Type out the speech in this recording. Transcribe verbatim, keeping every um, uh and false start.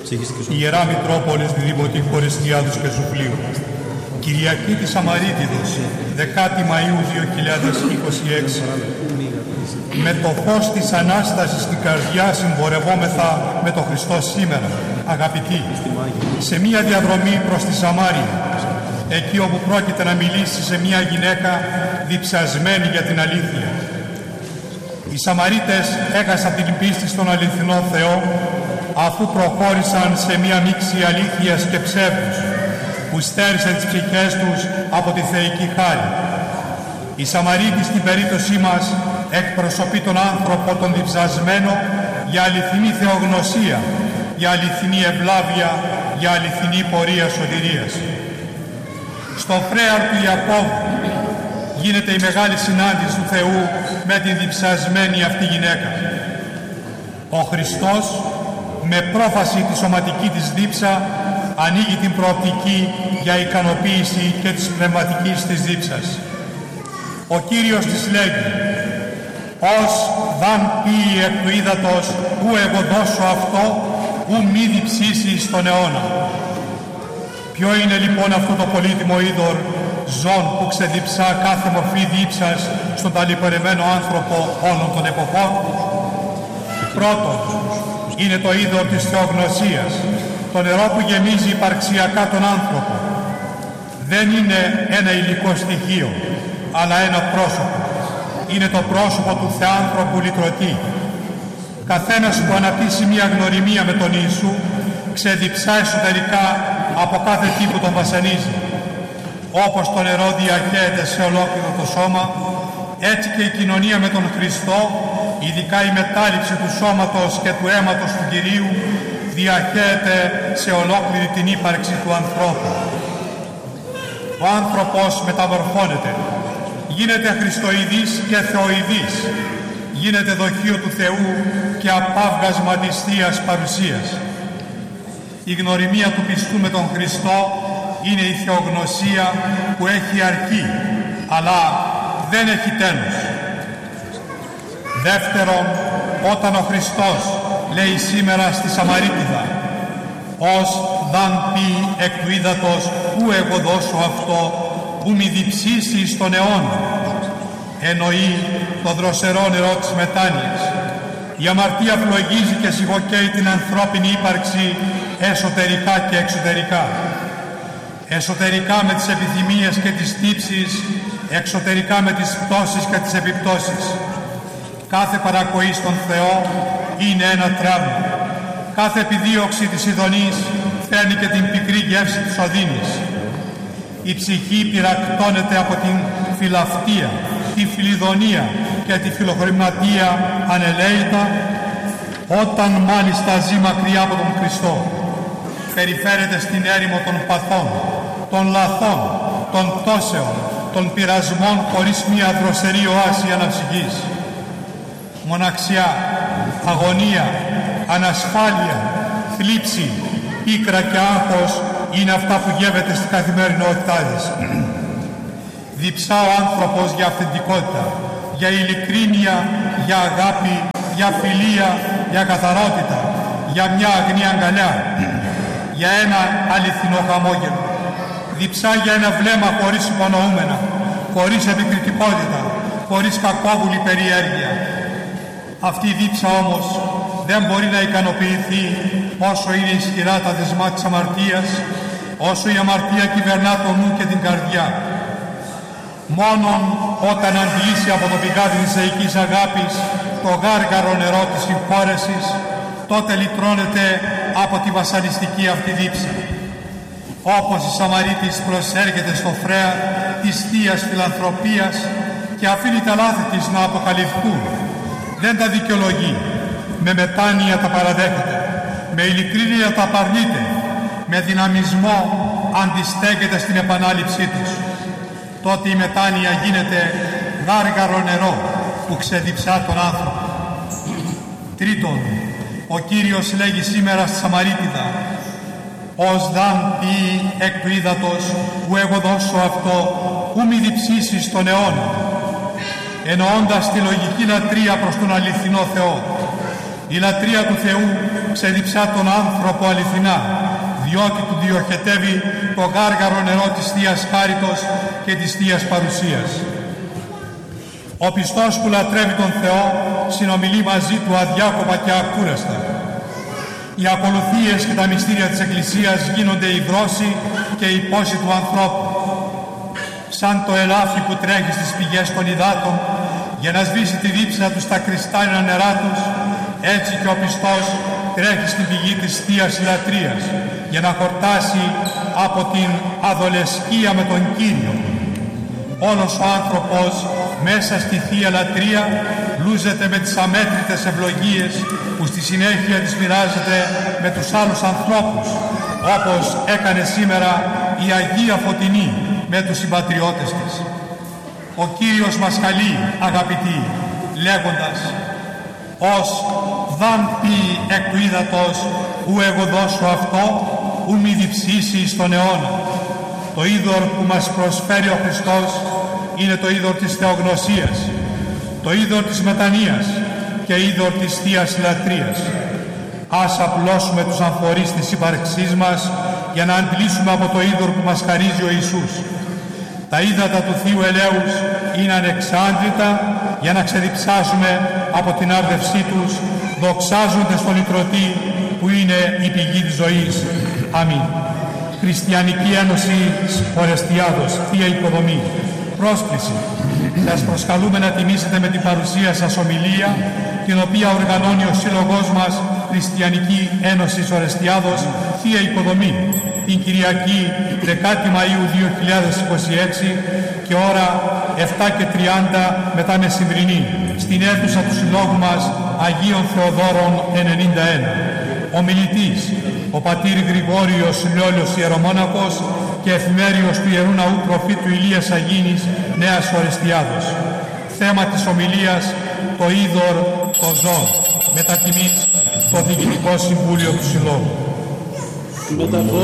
Ιερά Μητρόπολης Διδημοτή Χωριστιάδος και Ζουφλίου. Κυριακή της Σαμαρίτιδος, δεκάτη Μαΐου δύο χιλιάδες είκοσι έξι. Με το φως της Ανάστασης στην καρδιά συμπορευόμεθα με τον Χριστό σήμερα, αγαπητοί, σε μία διαδρομή προς τη Σαμάρια, εκεί όπου πρόκειται να μιλήσει σε μία γυναίκα διψασμένη για την αλήθεια. Οι Σαμαρίτες έχασαν την πίστη στον αληθινό Θεό, αφού προχώρησαν σε μία μίξη αλήθειας και ψεύδους, που στέρισε τις ψυχές τους από τη θεϊκή χάρη. Η Σαμαρίτη στην περίπτωσή μας εκπροσωπεί τον άνθρωπο τον διψασμένο για αληθινή θεογνωσία, για αληθινή ευλάβεια, για αληθινή πορεία σωτηρίας. Στο φρέαρ του Ιακώβου γίνεται η μεγάλη συνάντηση του Θεού με την διψασμένη αυτή γυναίκα. Ο Χριστός με πρόφαση τη σωματική της δίψα ανοίγει την προοπτική για ικανοποίηση και της πνευματικής της δίψας. Ο Κύριος της λέγει «Ως δαν ποιη εκ του ύδατος, ου εγώ δώσω αυτό, ου μη διψήσει στον αιώνα». Ποιο είναι λοιπόν αυτό το πολύτιμο είδωρ ζών που ξεδιψά κάθε μορφή δίψας στον ταλαιπωρημένο άνθρωπο όλων των εποχών? Πρώτον, είναι το είδωρ της θεογνωσίας, το νερό που γεμίζει υπαρξιακά τον άνθρωπο. Δεν είναι ένα υλικό στοιχείο, αλλά ένα πρόσωπο. Είναι το πρόσωπο του θεάνθρωπου λυτρωτή. Καθένας που αναπτύσσει μια γνωριμία με τον Ιησού ξεδιψά εσωτερικά από κάθε τι που τον βασανίζει. Όπως το νερό διακαίεται σε ολόκληρο το σώμα, έτσι και η κοινωνία με τον Χριστό, ειδικά η μετάληψη του σώματος και του αίματος του Κυρίου, διαχέεται σε ολόκληρη την ύπαρξη του ανθρώπου. Ο άνθρωπος μεταμορφώνεται, γίνεται χριστοειδής και θεοειδής, γίνεται δοχείο του Θεού και απάβγασμα της Θείας Παρουσίας. Η γνωριμία του πιστού με τον Χριστό είναι η θεογνωσία που έχει αρχή, αλλά δεν έχει τέλος. Δεύτερον, όταν ο Χριστός λέει σήμερα στη Σαμαρίτιδα «Ως δαν πει εκ του ύδατος, ου εγώ δώσω αυτό, που μη διψήσει στον αιώνα», εννοεί το δροσερό νερό της μετάνοιας. Η αμαρτία φλογίζει και σιγοκαίει την ανθρώπινη ύπαρξη εσωτερικά και εξωτερικά. Εσωτερικά με τις επιθυμίες και τις τύψεις, εξωτερικά με τις πτώσεις και τις επιπτώσεις. Κάθε παρακοή στον Θεό είναι ένα τραύμα. Κάθε επιδίωξη της ειδονής φέρνει και την πικρή γεύση της οδύνης. Η ψυχή πυρακτώνεται από την φιλαυτία, τη φιλιδονία και τη φιλοχρηματία ανελαίητα, όταν μάλιστα ζει μακριά από τον Χριστό. Περιφέρεται στην έρημο των παθών, των λαθών, των πτώσεων, των πειρασμών χωρίς μία δροσερή οάση αναψυχής. Μοναξιά, αγωνία, ανασφάλεια, θλίψη, πίκρα και άγχος είναι αυτά που γεύεται στην καθημερινότητά της. Διψά ο άνθρωπος για αυθεντικότητα, για ειλικρίνεια, για αγάπη, για φιλία, για καθαρότητα, για μια αγνή αγκαλιά, για ένα αληθινό χαμόγελο. Διψά για ένα βλέμμα χωρίς υπονοούμενα, χωρίς επικριτικότητα, χωρίς κακόβουλη περιέργεια. Αυτή η δίψα όμως δεν μπορεί να ικανοποιηθεί όσο είναι ισχυρά τα δεσμά της αμαρτίας, όσο η αμαρτία κυβερνά το νου και την καρδιά. Μόνον όταν αντλήσει από το πηγάδι της θεϊκής αγάπης το γάργαρο νερό της συγχώρεσης, τότε λυτρώνεται από τη βασανιστική αυτή δίψα. Όπως η Σαμαρίτης προσέρχεται στο φρέα της Θείας Φιλανθρωπίας και αφήνει τα λάθη της να αποκαλυφθούν, δεν τα δικαιολογεί, με μετάνοια τα παραδέχεται, με ειλικρίνεια τα απαρνείται, με δυναμισμό αντιστέκεται στην επανάληψή τους. Τότε η μετάνοια γίνεται γάργαρο νερό που ξεδιψά τον άνθρωπο. Τρίτον, ο Κύριος λέγει σήμερα στη Σαμαρίτιδα «Ως δαν ποιη εκ του ύδατος, που εγώ δώσω αυτό, που μη διψήσει στον αιώνα», εννοώντας τη λογική λατρεία προς τον αληθινό Θεό. Η λατρεία του Θεού ξεδιψά τον άνθρωπο αληθινά, διότι του διοχετεύει το γάργαρο νερό της Θείας Χάριτος και της Θείας Παρουσίας. Ο πιστός που λατρεύει τον Θεό συνομιλεί μαζί του αδιάκοπα και ακούραστα. Οι ακολουθίες και τα μυστήρια της Εκκλησίας γίνονται η δρόση και η πόση του ανθρώπου. Σαν το ελάφι που τρέχει στις πηγές των υδάτων για να σβήσει τη δίψα του στα κρυστάλλινα νερά τους, έτσι και ο πιστός τρέχει στην πηγή της Θείας Λατρείας για να χορτάσει από την αδολεσκία με τον Κύριο. Όλος ο άνθρωπος μέσα στη Θεία Λατρεία λούζεται με τις αμέτρητες ευλογίες που στη συνέχεια τις μοιράζεται με τους άλλους ανθρώπους, όπως έκανε σήμερα η Αγία Φωτεινή με τους συμπατριώτες της. Ο Κύριος μας καλεί, αγαπητοί, λέγοντας «Ως δαν πει εκ του ύδατος, ου εγώ δώσω αυτό, ου μη διψήσει στον αιώνα». Το είδωρ που μας προσφέρει ο Χριστός είναι το είδωρ της θεογνωσίας, το είδωρ της μετανοίας και είδωρ της Θείας Λατρείας. Ας απλώσουμε τους αμφορείς της ύπαρξής μας για να αντλήσουμε από το είδωρ που μας χαρίζει ο Ιησούς. Τα ύδατα του Θείου Ελέους είναι ανεξάντλητα για να ξεδιψάσουμε από την άρδευσή τους, δοξάζοντας τον Ιτρωτή που είναι η πηγή της ζωής. Αμήν. Χριστιανική Ένωση Ορεστιάδος, Θεία Υποδομή. Πρόσκληση. Σας προσκαλούμε να τιμήσετε με την παρουσία σας ομιλία, την οποία οργανώνει ο Σύλλογός μας Χριστιανική Ένωση Ορεστιάδος, Θεία Υποδομή, την Κυριακή δέκατη Μαΐου δύο χιλιάδες είκοσι έξι και ώρα επτά και τριάντα μετά μεσημβρινή, στην αίθουσα του Συλλόγου μας Αγίων Θεοδόρων ενενήντα ένα. Ομιλητής, ο πατήρ Γρηγόριος Λιόλιος Ιερομόναχος και εφημέριος του Ιερού Ναού Προφήτου Ηλίας Αγίνης Νέας Ορεστιάδος. Θέμα της ομιλίας το είδωρ το ζώο. Μετατιμής στο Διοικητικό Συμβούλιο του Συλλόγου.